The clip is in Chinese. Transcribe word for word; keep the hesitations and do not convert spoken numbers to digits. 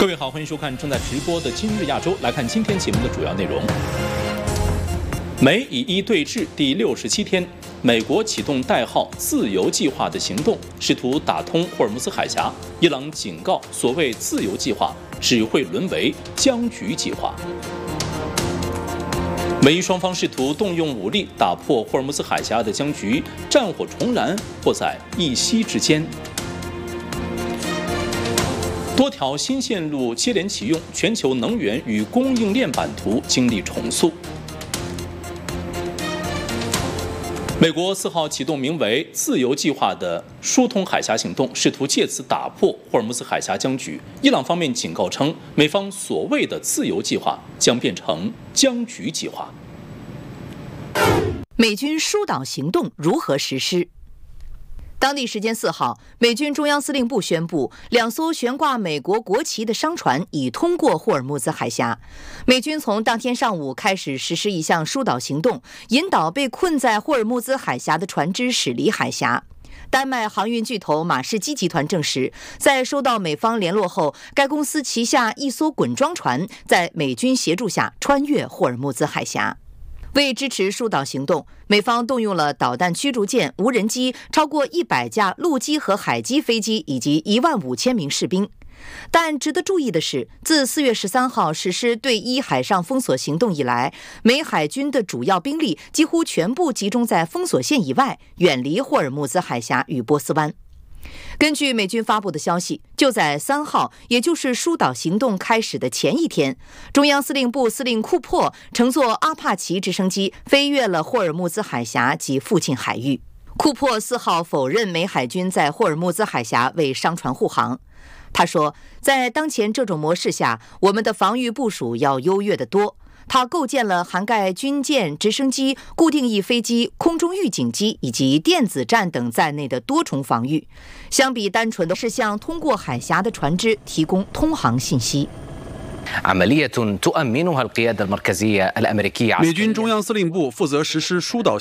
各位好，欢迎收看正在直播的《今日亚洲》。来看今天节目的主要内容：美以伊对峙第六十七天，美国启动代号“自由计划”的行动，试图打通霍尔木兹海峡。伊朗警告，所谓“自由计划”只会沦为僵局计划。美伊双方试图动用武力打破霍尔木兹海峡的僵局，战火重燃，或在一夕之间。多条新线路接连启用，全球能源与供应链版图经历重塑。美国四号启动名为“自由计划”的疏通海峡行动，试图借此打破霍尔木兹海峡僵局。伊朗方面警告称，美方所谓的“自由计划”将变成僵局计划。 美军疏导行动如何实施？当地时间四号，美军中央司令部宣布，两艘悬挂美国国旗的商船已通过霍尔木兹海峡。美军从当天上午开始实施一项疏导行动，引导被困在霍尔木兹海峡的船只驶离海峡。丹麦航运巨头马士基集团证实，在收到美方联络后，该公司旗下一艘滚装船在美军协助下穿越霍尔木兹海峡。为支持疏导行动，美方动用了导弹驱逐舰、无人机、超过一百架陆基和海基飞机以及一万五千名士兵。但值得注意的是，自四月十三号实施对伊海上封锁行动以来，美海军的主要兵力几乎全部集中在封锁线以外，远离霍尔木兹海峡与波斯湾。根据美军发布的消息，就在三号，也就是疏导行动开始的前一天，中央司令部司令库珀乘坐阿帕奇直升机飞越了霍尔木兹海峡及附近海域。库珀四号否认美海军在霍尔木兹海峡为商船护航。他说，在当前这种模式下，我们的防御部署要优越得多。它构建了涵盖军舰、直升机、固定翼飞机、空中预警机以及电子战等在内的多重防御，相比单纯的是向通过海峡的船只提供通航信息。 美军中央司令部负责实施疏导